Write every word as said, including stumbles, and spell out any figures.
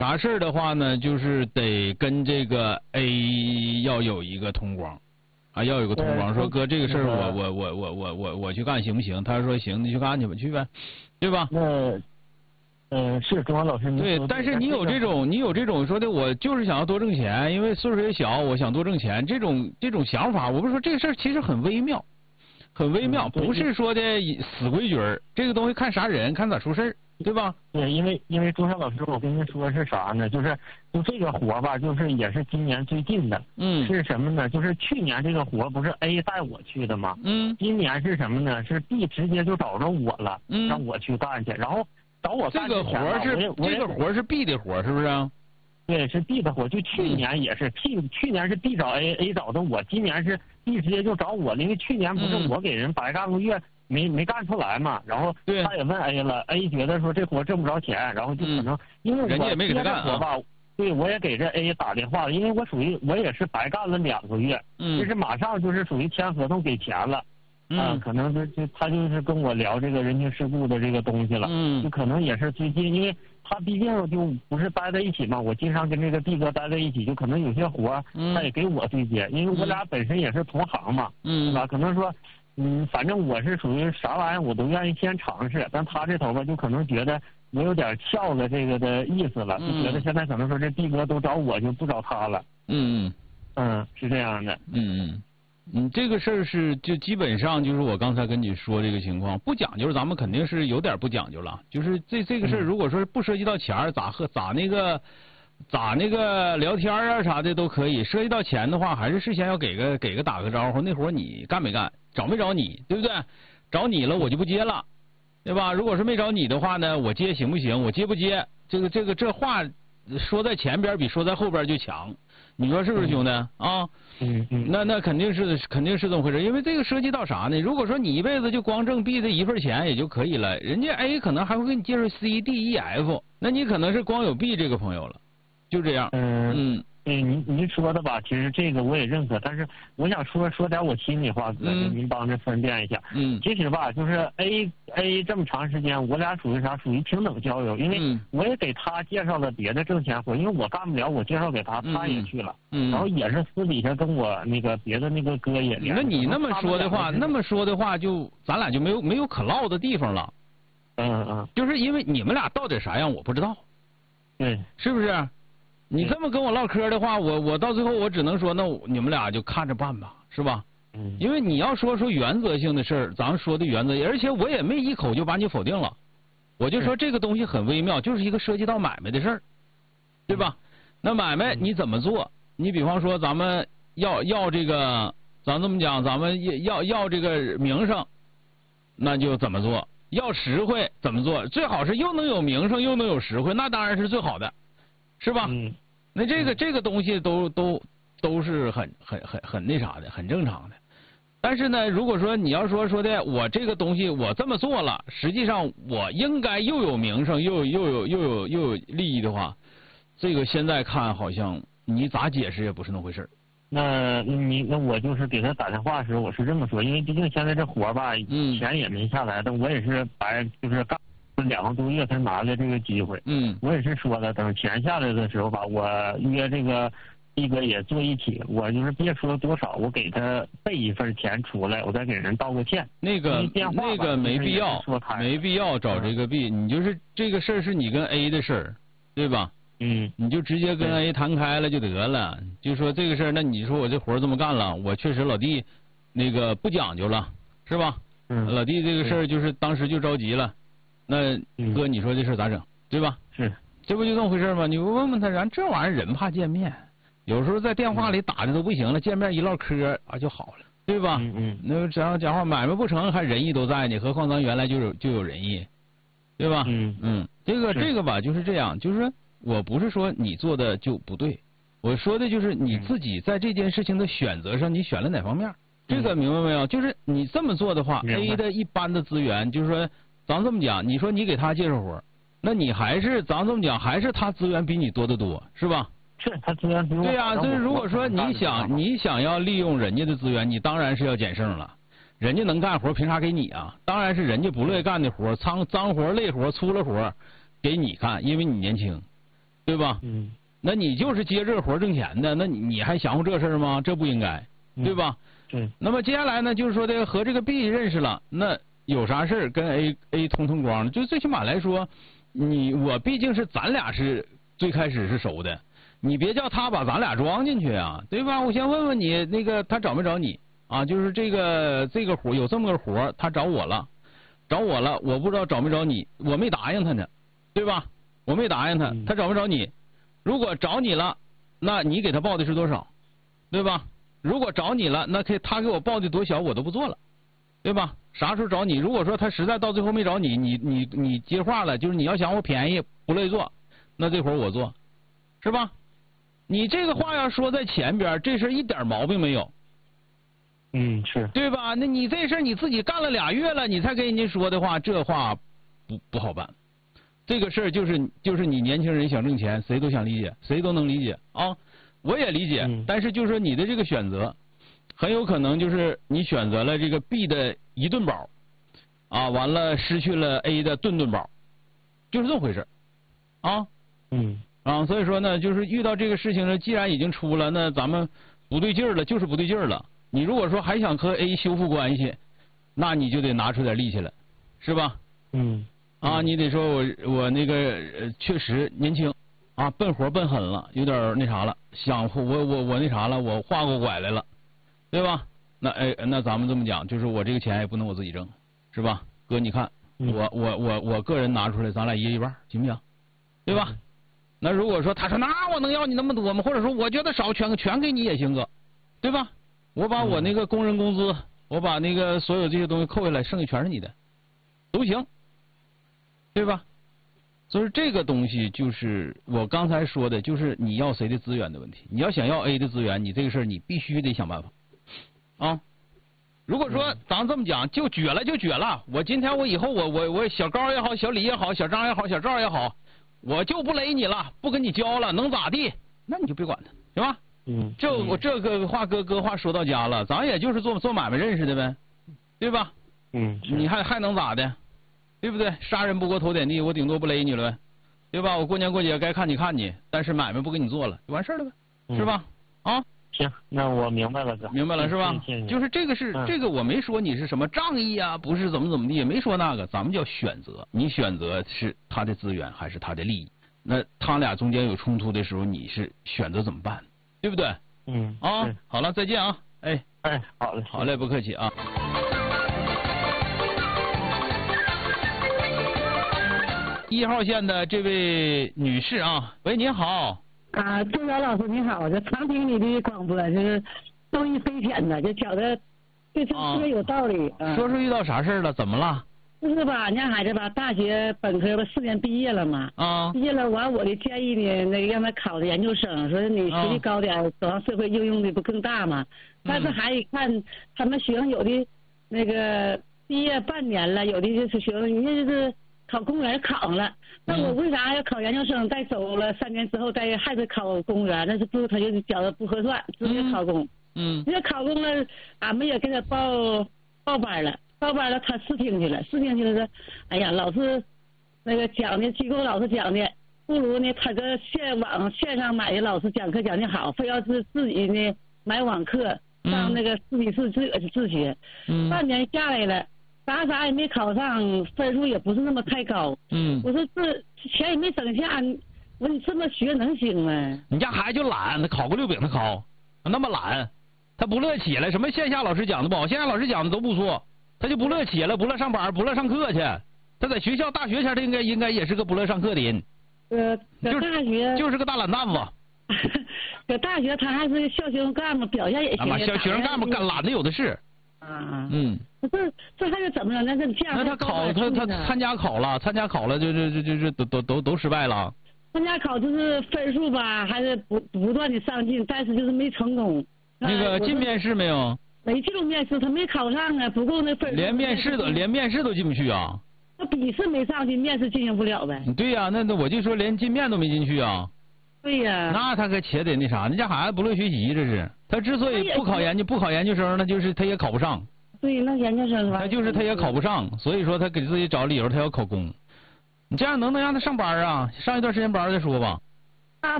啥事儿的话呢，就是得跟这个 A 要有一个通光，啊，要有个通光，说哥这个事儿我我我我我我我去干行不行？他说行，你去干去吧，去呗，对吧？ 那。嗯，是钟华老师， 对，但是你有这种，你有这种说的，我就是想要多挣钱，因为岁数也小，我想多挣钱，这种这种想法，我不是说这个事儿其实很微妙，很微妙，不是说的死规矩儿，这个东西看啥人，看咋出事儿，对吧？ 对，因为因为钟山老师，我跟您说是啥呢？就是就这个活吧，就是也是今年最近的， 嗯， 是什么呢？就是去年这个活不是 A 带我去的吗？ 嗯， 今年是什么呢？是 B 直接就找着我了， 嗯， 让我去干去，然后。找我这个活是这个活是 B 的活，是不是？ 对，是 B 的活。就去年也是 P，、嗯、去年是 B 找 A，A 找的我，今年是 B 直接就找我了。因为去年不是我给人白干个月，没没干出来嘛，然后他也问 A 了 ，A 觉得说这活挣不着钱，然后就可能、嗯、因为我接这活吧，对我也给这 A 打电话了，因为我属于我也是白干了两个月， 嗯， 就是马上就是属于签合同给钱了。啊、 嗯， 可能就就他就是跟我聊这个人情世故的这个东西了， 嗯， 就可能也是最近，因为他毕竟就不是待在一起嘛，我经常跟这个弟哥待在一起，就可能有些活他也给我对接，因为我俩本身也是同行嘛， 嗯， 是吧？可能说，嗯，反正我是属于啥玩意儿我都愿意先尝试，但他这头吧就可能觉得我有点撬了这个的意思了，就觉得现在可能说这弟哥都找我就不找他了， 嗯嗯， 嗯，是这样的， 嗯嗯。嗯，这个事儿是就基本上就是我刚才跟你说这个情况，不讲究，咱们肯定是有点不讲究了。就是这这个事儿，如果说不涉及到钱儿，咋喝咋那个咋那个聊天啊啥的都可以。涉及到钱的话，还是事先要给个给个打个招呼，那活你干没干，找没找你，对不对？找你了我就不接了，对吧？如果是没找你的话呢，我接行不行？我接不接？这个这个这话说在前边比说在后边就强。你说是不是兄弟啊？ 嗯嗯， 那那肯定是肯定是这么回事，因为这个涉及到啥呢？如果说你一辈子就光挣 B 的一份钱也就可以了，人家 A 可能还会给你介绍 C D E F， 那你可能是光有 B 这个朋友了，就这样。 嗯嗯， 对，您您说的吧，其实这个我也认可，但是我想说说点我心里话，哥， 嗯、 您帮着分辨一下。 嗯， 其实吧，就是 A A 这么长时间，我俩属于啥？属于平等交友，因为我也给他介绍了别的挣钱活，因为我干不了，我介绍给他，他也去了。 嗯， 然后也是私底下跟我那个别的那个哥也连。 那你那么说的话，那么说的话，就咱俩就没有没有可唠的地方了。 嗯嗯。 就是因为你们俩到底啥样，我不知道。 对。 是不是？你这么跟我唠嗑的话，我我到最后我只能说，那你们俩就看着办吧，是吧？ 嗯。 因为你要说说原则性的事儿，咱们说的原则，而且我也没一口就把你否定了，我就说这个东西很微妙，就是一个涉及到买卖的事儿，对吧？那买卖你怎么做？你比方说咱们要要这个，咱这么讲，咱们要要这个名声，那就怎么做？要实惠怎么做？最好是又能有名声又能有实惠，那当然是最好的。是吧？ 嗯， 那这个这个东西都都都是很很很很那啥的，很正常的。但是呢，如果说你要说说的我这个东西我这么做了，实际上我应该又有名声又又有又有又有利益的话，这个现在看好像你咋解释也不是那回事。 那你那我就是给他打电话时，我是这么说，因为毕竟现在这活吧， 嗯， 钱也没下来，但我也是白就是干。两个多月才拿了这个机会， 嗯， 我也是说了，等钱下来的时候吧，我约这个一哥也坐一起，我就是别说多少，我给他备一份钱出来，我再给人道个歉。 那个那个没必要，没必要找这个 B，、嗯、你就是这个事儿是你跟 A 的事儿，对吧？ 嗯， 你就直接跟 A 谈开了就得了，就说这个事儿，那你说我这活这么干了，我确实老弟那个不讲究了，是吧？ 嗯， 老弟这个事儿就是当时就着急了。那哥，你说这事咋整，对吧？ 是， 这不就这么回事吗？你问问他，咱这玩意儿人怕见面，有时候在电话里打的都不行了，见面一唠嗑啊就好了，对吧？ 嗯嗯。 那只要讲话买卖不成，还仁义都在呢，何况咱原来就有就有仁义，对吧？ 嗯嗯，这个这个吧就是这样，就是我不是说你做的就不对，我说的就是你自己在这件事情的选择上，你选了哪方面，这个明白没有？就是你这么做的话 ，A 的一般的资源就是说。咱这么讲，你说你给他介绍活，那你还是咱这么讲，还是他资源比你多得多，是吧？ 是他资源比我多。 对呀、啊，所以如果说你想你想要利用人家的资源，你当然是要捡剩了。人家能干活，凭啥给你啊？当然是人家不乐意干的活，脏脏活、累活、粗了活，给你干，因为你年轻。 对吧？ 嗯。 那你就是接这个活挣钱的，那你你还想乎这事儿吗？这不应该，对吧？ 对。 那么接下来呢，就是说这个和这个 B 认识了，那有啥事儿跟 A A 通通光的，就最起码来说，你我毕竟是咱俩是最开始是熟的，你别叫他把咱俩装进去啊，对吧？我先问问你，那个他找没找你啊？就是这个这个活有这么个活，他找我了，找我了，我不知道找没找你，我没答应他呢，对吧？我没答应他，他找没找你？如果找你了，那你给他报的是多少，对吧？如果找你了，那可以他给我报的多小我都不做了，对吧？啥时候找你？如果说他实在到最后没找你，你你你接话了，就是你要想我便宜不乐意做，那这活我做，是吧？你这个话要说在前边，这事一点毛病没有。 嗯，是对吧？那你这事你自己干了俩月了，你才跟人家说的话，这话不不好办。这个事儿就是就是你年轻人想挣钱，谁都想理解，谁都能理解啊，我也理解。 嗯、 但是就是说你的这个选择，很有可能就是你选择了这个 B 的一顿饱，啊，完了失去了 A 的顿顿饱，就是这么回事啊。 嗯啊，所以说呢，就是遇到这个事情呢，既然已经出了，那咱们不对劲儿了，就是不对劲儿了。你如果说还想和 A 修复关系，那你就得拿出点力气来，是吧？ 嗯。 啊，你得说我我那个、呃、确实年轻，啊，笨活笨狠了，有点那啥了，想我我我那啥了，我画过拐来了，对吧？那哎，那咱们这么讲，就是我这个钱也不能我自己挣，是吧？哥，你看， 嗯、 我我我我个人拿出来，咱俩一人一半，行不行？对吧？ 嗯、 那如果说他说那我能要你那么多吗？或者说我觉得少，全全给你也行，哥，对吧？我把我那个工人工资，我把那个所有这些东西扣下来，剩下全是你的，都行。对吧？所以这个东西就是我刚才说的，就是你要谁的资源的问题。你要想要 A 的资源，你这个事儿你必须得想办法啊。如果说咱这么讲，就撅了就撅了，我今天我以后我我我小高也好，小李也好，小张也好，小赵也好，我就不勒你了，不跟你交了，能咋地？那你就别管他，行吧？ 嗯。 这我这个话哥哥话说到家了，咱也就是做做买卖认识的呗，对吧？ 嗯。 你还还能咋的？对不对？杀人不过头点地，我顶多不勒你了呗，对吧？我过年过节该看你看你，但是买卖不跟你做了，就完事儿了呗， 嗯、 是吧？啊， 行，那我明白了，哥。 明白了是吧？ 谢谢就是这个是、 嗯、 这个，我没说你是什么仗义啊，不是怎么怎么地，也没说那个，咱们叫选择，你选择是他的资源还是他的利益？那他俩中间有冲突的时候，你是选择怎么办？对不对？ 嗯。 啊，好了，再见啊，哎哎，好嘞， 好嘞，不客气啊。一号线的这位女士啊，喂，您好。 啊，周瑶老师你好，这常听你的广播，就是受益匪浅的，就觉得对这特别有道理。 啊、说说遇到啥事了？怎么了？ 就是吧，俺家孩子吧，大学本科吧四年毕业了嘛。 啊。 毕业了完，我的建议呢，那个让他考的研究生，说你学历高点，啊、走上社会应用的不更大嘛？但是还一看他们学生有的那个毕业半年了，有的就是学生人家就是考公务员考上了。那我为啥要考研究生？再走了三年之后，再还是考公务员？那是不，他就觉得不合算，直接考公。 嗯。 直接考公了，俺们也给他报报班了，报班了，他试听去了，试听去了说，哎呀，老师那个讲的机构老师讲的，不如呢他搁线网线上买的老师讲课讲的好，非要是自己呢买网课上那个实体室自自学。嗯。半年下来了。啥啥也没考上，分数也不是那么太高。 嗯， 我说这钱也没省下，我说你这么学能行吗？ 你家孩子就懒，他考个六饼他考，那么懒，他不乐起来。什么线下老师讲的不好，线下老师讲的都不错，他就不乐起来，不乐上班，不乐上课去。他在学校大学前，他应该应该也是个不乐上课的人。 呃，搁大学就是个大懒蛋子。 搁大学他还是校学生干部，表现也行。 啊，校学生干部干懒的有的是。 啊， 嗯， 这这还是怎么着？那这样那他考他他参加考了，参加考了就就就就就都都都都失败了。 参加考就是分数吧，还是不不断的上进，但是就是没成功。 那个进面试没有？ 没进入面试，他没考上啊，不够那分数。 连面试都连面试都进不去啊？ 那笔试没上去，面试进行不了呗。 对呀、啊，那那我就说连进面都没进去啊。 对呀、 啊。那他可且得那啥，那家孩子不乐学习，这是。他之所以不考研究不考研究生，那就是他也考不上。 对，那研究生吧。 他就是他也考不上，所以说他给自己找理由，他要考公。你这样能能让他上班啊？上一段时间班再说吧。